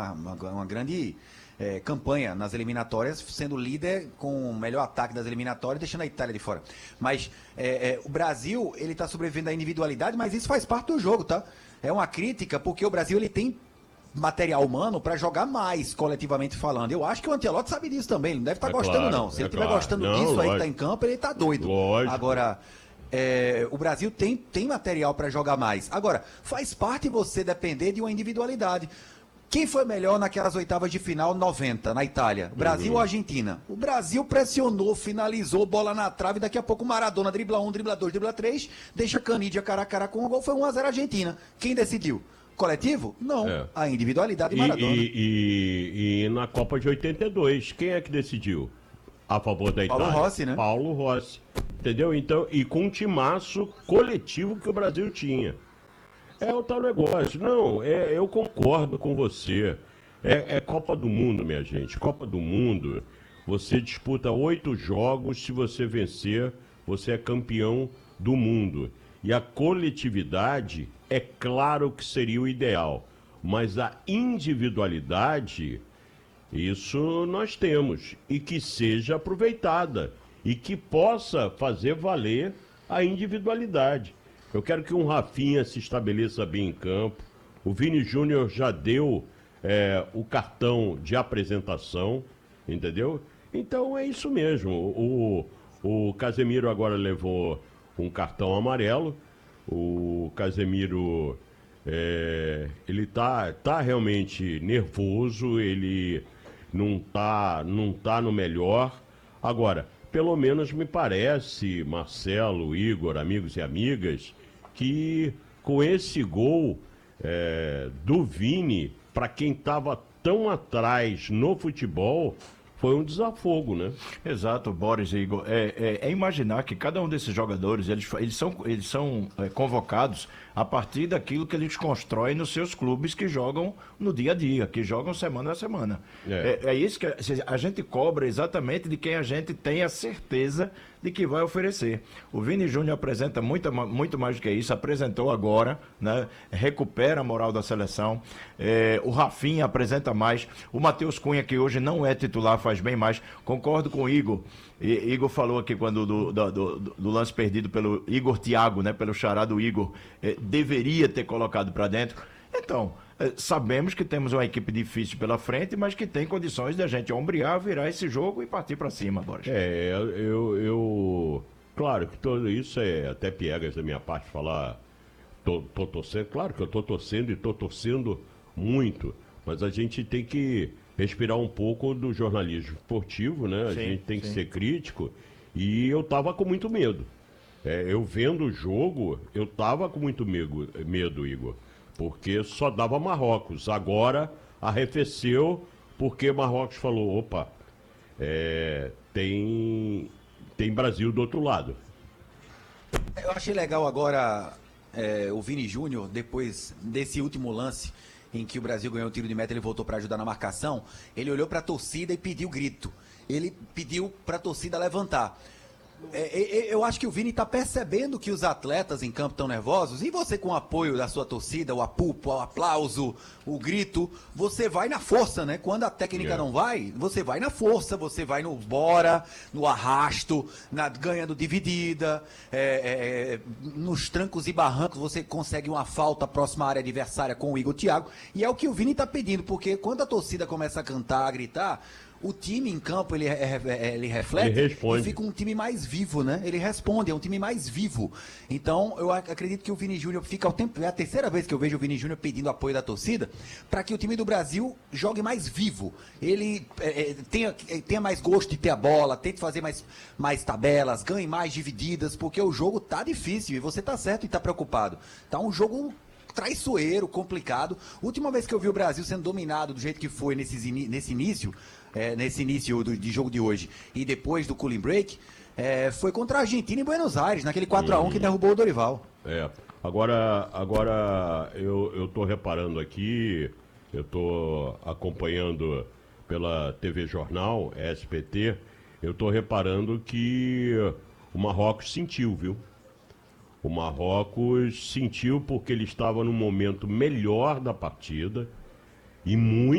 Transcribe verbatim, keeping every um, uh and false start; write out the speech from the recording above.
uma, uma, uma grande é, campanha nas eliminatórias, sendo líder com o melhor ataque das eliminatórias, deixando a Itália de fora. Mas é, é, o Brasil, ele está sobrevivendo à individualidade, mas isso faz parte do jogo, tá? É uma crítica, porque o Brasil ele tem material humano para jogar mais, coletivamente falando. Eu acho que o Ancelotti sabe disso também, ele não deve estar tá é gostando, claro, não. Se é ele estiver claro. gostando não, disso lógico. aí que tá em campo, ele tá doido. Lógico. Agora, é, o Brasil tem, tem material para jogar mais. Agora, faz parte você depender de uma individualidade. Quem foi melhor naquelas oitavas de final noventa, na Itália? Brasil Uhum. ou Argentina? O Brasil pressionou, finalizou, bola na trave, daqui a pouco o Maradona dribla um, dribla dois, dribla três, deixa Canidia cara a cara com o gol, foi um a zero Argentina. Quem decidiu? Coletivo? Não. É. A individualidade de E, Maradona. e, e, e na Copa de oitenta e dois, quem é que decidiu? A favor da Paulo Itália? Rossi, né? Paulo Rossi. Entendeu? Então, e com um timaço coletivo que o Brasil tinha. É o tal negócio. Não, é, eu concordo com você. É, é Copa do Mundo, minha gente. Copa do Mundo, você disputa oito jogos, se você vencer, você é campeão do mundo. E a coletividade, é claro que seria o ideal. Mas a individualidade, isso nós temos. E que seja aproveitada. E que possa fazer valer a individualidade. Eu quero que um Rafinha se estabeleça bem em campo. O Vini Júnior já deu é, o cartão de apresentação, entendeu? Então é isso mesmo. O, o Casemiro agora levou um cartão amarelo. O Casemiro, é, ele tá, tá realmente nervoso, ele não tá, não tá no melhor. Agora, pelo menos me parece, Marcelo, Igor, amigos e amigas, que com esse gol é, do Vini, para quem estava tão atrás no futebol, foi um desafogo, né? Exato, Boris e Igor. É, é, é imaginar que cada um desses jogadores, eles, eles são, eles são é, convocados a partir daquilo que eles constroem nos seus clubes que jogam no dia a dia, que jogam semana a semana. É, é, é isso que a, a gente cobra exatamente de quem a gente tem a certeza de que vai oferecer. O Vini Júnior apresenta muito, muito mais do que isso, apresentou agora, né? Recupera a moral da seleção. É, o Rafinha apresenta mais. O Matheus Cunha, que hoje não é titular, faz bem mais. Concordo com o Igor. I, Igor falou aqui quando do, do, do, do lance perdido pelo Igor Thiago, né? Pelo xará do Igor, é, deveria ter colocado para dentro. Então, é, sabemos que temos uma equipe difícil pela frente, mas que tem condições de a gente ombrear, virar esse jogo e partir para cima, Boris. É, eu, eu... Claro que tudo isso é até piegas da minha parte falar, tô, tô torcendo, claro que eu tô torcendo e tô torcendo muito, mas a gente tem que respirar um pouco do jornalismo esportivo, né? A Sim, gente tem que sim. ser crítico, e eu tava com muito medo. É, eu vendo o jogo, eu tava com muito medo, medo, Igor, porque só dava Marrocos. Agora arrefeceu porque Marrocos falou, opa, é, tem, tem Brasil do outro lado. Eu achei legal agora é, o Vini Júnior, depois desse último lance em que o Brasil ganhou o tiro de meta, ele voltou para ajudar na marcação, ele olhou para a torcida e pediu grito. Ele pediu para a torcida levantar. É, é, eu acho que o Vini está percebendo que os atletas em campo estão nervosos, e você, com o apoio da sua torcida, o apupo, o aplauso, o grito, você vai na força, né? Quando a técnica É. não vai, você vai na força, você vai no bora, no arrasto, na, ganhando dividida, é, é, nos trancos e barrancos, você consegue uma falta próxima à área adversária com o Igor Thiago, e é o que o Vini está pedindo, porque quando a torcida começa a cantar, a gritar, o time em campo, ele, ele reflete Ele responde. e fica um time mais vivo, né? Ele responde, é um time mais vivo. Então, eu ac- acredito que o Vini Júnior fica ao tempo... É a terceira vez que eu vejo o Vini Júnior pedindo apoio da torcida para que o time do Brasil jogue mais vivo. Ele é, é, tenha, é, tenha mais gosto de ter a bola, tente fazer mais, mais tabelas, ganhe mais divididas, porque o jogo tá difícil e você tá certo e tá preocupado. Tá um jogo traiçoeiro, complicado. Última vez que eu vi o Brasil sendo dominado do jeito que foi nesses ini- nesse início, é, nesse início do, de jogo de hoje e depois do cooling break, é, foi contra a Argentina em Buenos Aires, naquele quatro a um que derrubou o Dorival. É, agora, agora eu, eu tô reparando aqui, eu tô acompanhando pela T V Jornal, S B T, eu tô reparando que o Marrocos sentiu, viu? O Marrocos sentiu porque ele estava num momento melhor da partida e muito